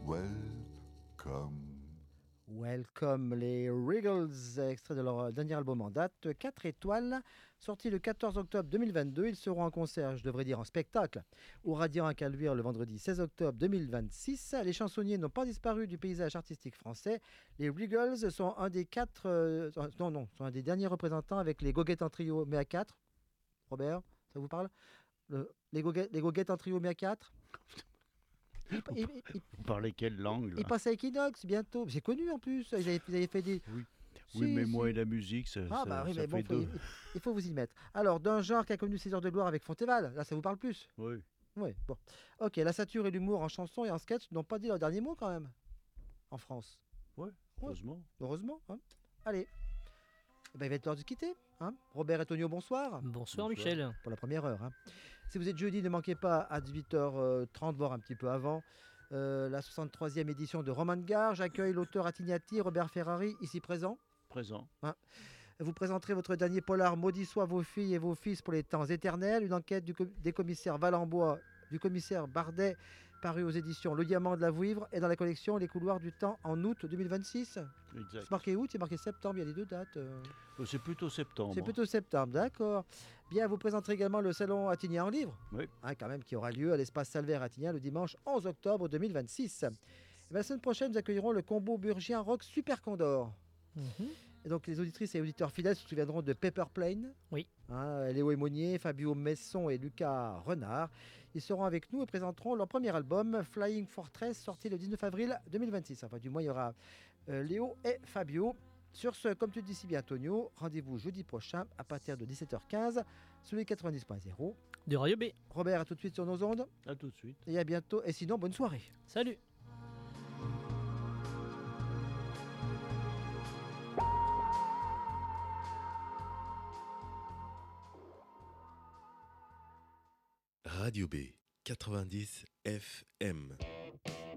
Welcome. Welcome, les Regals, extrait de leur dernier album en date, 4 étoiles, sorti le 14 octobre 2022. Ils seront en concert, je devrais dire en spectacle, au Radiant à Caluire le vendredi 16 octobre 2026. Les chansonniers n'ont pas disparu du paysage artistique français. Les Regals sont un des sont un des derniers représentants avec les Goguettes en trio mais à 4. Robert, ça vous parle les Goguettes en trio mais à 4. Vous parlez quelle langue là Il passe à Equinox bientôt. C'est connu en plus. Ils avaient fait des. Oui, Si, oui mais si. moi et la musique, ça, Ah, ça, bah oui, ça mais bon, fait deux. il faut vous y mettre. Alors, d'un genre qui a connu ses heures de gloire avec Fontéval, là, ça vous parle plus? Oui, Oui, bon. Ok, la satire et l'humour en chanson et en sketch n'ont pas dit leur dernier mot quand même. En France. ouais, heureusement. Heureusement. Hein. Allez. Eh ben, il va être l'heure de se quitter. Hein. Robert et Tonio, bonsoir. Bonsoir Michel. Pour la première heure. Hein. Si vous êtes jeudi, ne manquez pas à 18h30, voire un petit peu avant, la 63e édition de Roman de Gare. J'accueille l'auteur Attignati, Robert Ferrari, ici présent. Présent. Vous présenterez votre dernier polar Maudit soient vos filles et vos fils pour les temps éternels, une enquête des commissaires Valenbois, du commissaire Bardet, paru aux éditions Le Diamant de la Vouivre et dans la collection Les couloirs du temps en août 2026. Exact. C'est marqué août, c'est marqué septembre, il y a les deux dates. C'est plutôt septembre. C'est plutôt septembre, d'accord. Bien, vous présenterez également le salon Attignan en livre, Oui. quand même, qui aura lieu à l'espace Salvaire Attignan le dimanche 11 octobre 2026. Et la semaine prochaine, nous accueillerons le combo burgien rock Super Condor. Et donc les auditrices et auditeurs fidèles se souviendront de Pepper Plane. Oui. Léo Aymonier, Fabio Messon et Lucas Renard. Ils seront avec nous et présenteront leur premier album, Flying Fortress, sorti le 19 avril 2026. Enfin, du moins, il y aura Léo et Fabio. Sur ce, comme tu le dis si bien, Antonio, rendez-vous jeudi prochain à partir de 17h15 sur les 90.0 De Radio B. Robert, à tout de suite sur nos ondes. À tout de suite. Et à bientôt. Et sinon, bonne soirée. Salut. Radio B 90 FM.